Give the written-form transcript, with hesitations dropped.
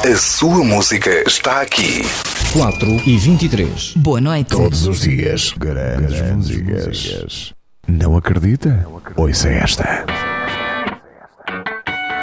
A sua música está aqui. 4h23. Boa noite. Todos os dias, grandes músicas. Não acredita? Ouça esta.